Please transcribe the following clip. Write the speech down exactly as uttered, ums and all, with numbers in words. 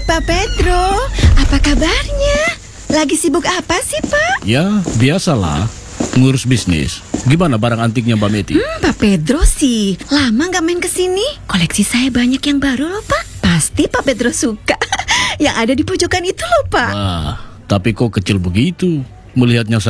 Pak Pedro, apa kabarnya? Lagi sibuk apa sih, Pak? Ya, biasalah. Ngurus bisnis. Gimana barang antiknya Mbak Meti? Hmm, Pak Pedro sih lama nggak main kesini. Koleksi saya banyak yang baru loh, Pak. Pasti Pak Pedro suka. Yang ada di pojokan itu loh, Pak. Wah, tapi kok kecil begitu? Melihatnya